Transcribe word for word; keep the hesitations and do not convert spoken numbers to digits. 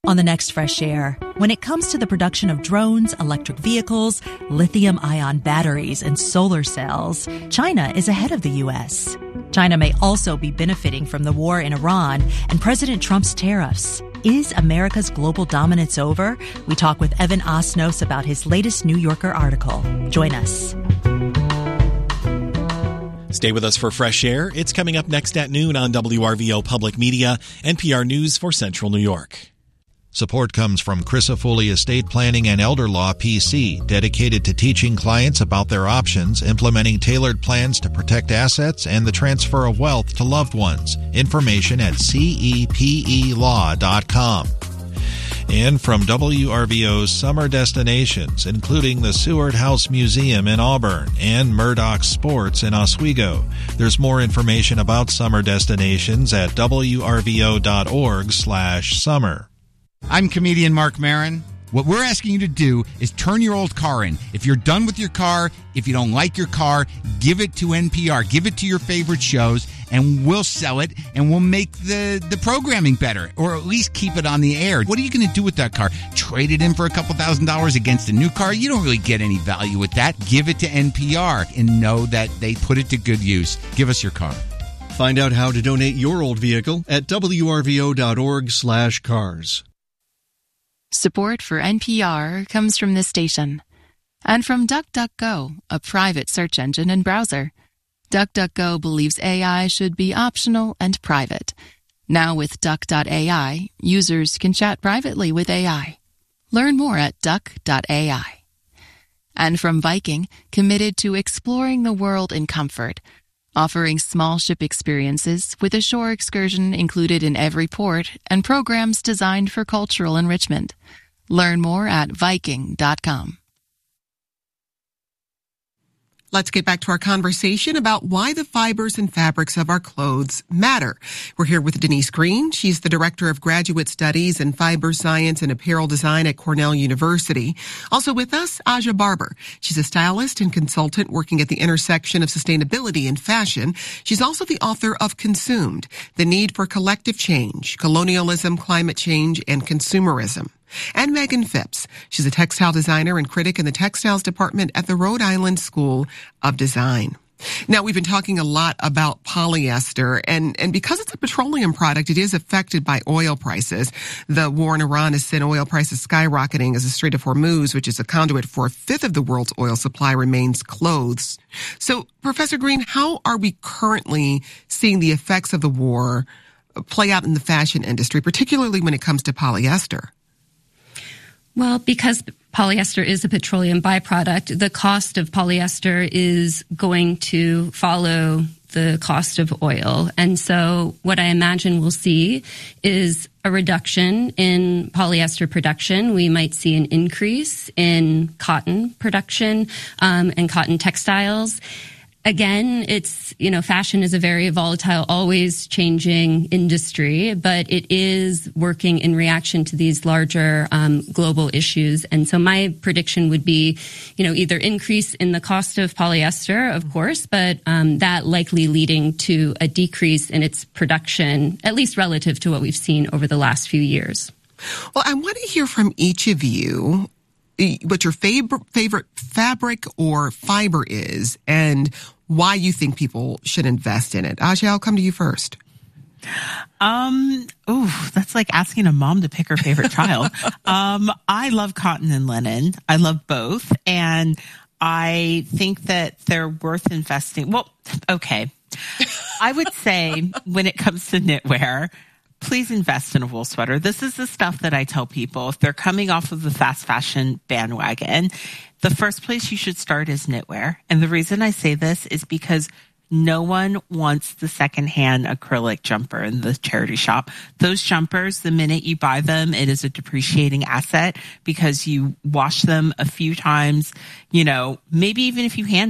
On the next Fresh Air, when it comes to the production of drones, electric vehicles, lithium-ion batteries, and solar cells, China is ahead of the U S. China may also be benefiting from the war in Iran and President Trump's tariffs. Is America's global dominance over? We talk with Evan Osnos about his latest New Yorker article. Join us. Stay with us for Fresh Air. It's coming up next at noon on W R V O Public Media, N P R News for Central New York. Support comes from Crisafulli Estate Planning and Elder Law P C, dedicated to teaching clients about their options, implementing tailored plans to protect assets, and the transfer of wealth to loved ones. Information at C E P E law dot com. And from W R V O's summer destinations, including the Seward House Museum in Auburn and Murdoch Sports in Oswego. There's more information about summer destinations at W R V O dot org slash summer. I'm comedian Mark Maron. What we're asking you to do is turn your old car in. If you're done with your car, if you don't like your car, give it to N P R. Give it to your favorite shows, and we'll sell it, and we'll make the, the programming better, or at least keep it on the air. What are you going to do with that car? Trade it in for a couple thousand dollars against a new car? You don't really get any value with that. Give it to N P R and know that they put it to good use. Give us your car. Find out how to donate your old vehicle at W R V O dot org slash cars. Support for N P R comes from this station and from DuckDuckGo, a private search engine and browser. DuckDuckGo believes A I should be optional and private. Now with Duck dot A I, users can chat privately with A I. Learn more at Duck dot A I. And from Viking, committed to exploring the world in comfort, offering small ship experiences with a shore excursion included in every port and programs designed for cultural enrichment. Learn more at Viking dot com. Let's get back to our conversation about why the fibers and fabrics of our clothes matter. We're here with Denise Green. She's the Director of Graduate Studies in Fiber Science and Apparel Design at Cornell University. Also with us, Aja Barber. She's a stylist and consultant working at the intersection of sustainability and fashion. She's also the author of Consumed, The Need for Collective Change, Colonialism, Climate Change, and Consumerism. And Megan Phipps. She's a textile designer and critic in the textiles department at the Rhode Island School of Design. Now, we've been talking a lot about polyester, and, and because it's a petroleum product, it is affected by oil prices. The war in Iran has sent oil prices skyrocketing as the Strait of Hormuz, which is a conduit for a fifth of the world's oil supply, remains closed. So, Professor Green, how are we currently seeing the effects of the war play out in the fashion industry, particularly when it comes to polyester? Well, because polyester is a petroleum byproduct, the cost of polyester is going to follow the cost of oil. And so what I imagine we'll see is a reduction in polyester production. We might see an increase in cotton production um, and cotton textiles. Again, it's, you know, fashion is a very volatile, always changing industry, but it is working in reaction to these larger um, global issues. And so my prediction would be, you know, either increase in the cost of polyester, of course, but um, that likely leading to a decrease in its production, at least relative to what we've seen over the last few years. Well, I want to hear from each of you what your favorite favorite fabric or fiber is and why you think people should invest in it. Aja, I'll come to you first. Um, ooh, that's like asking a mom to pick her favorite child. Um, I love cotton and linen. I love both. And I think that they're worth investing. Well, okay. I would say when it comes to knitwear, please invest in a wool sweater. This is the stuff that I tell people. If they're coming off of the fast fashion bandwagon, the first place you should start is knitwear. And the reason I say this is because no one wants the secondhand acrylic jumper in the charity shop. Those jumpers, the minute you buy them, it is a depreciating asset because you wash them a few times, you know, maybe even if you hand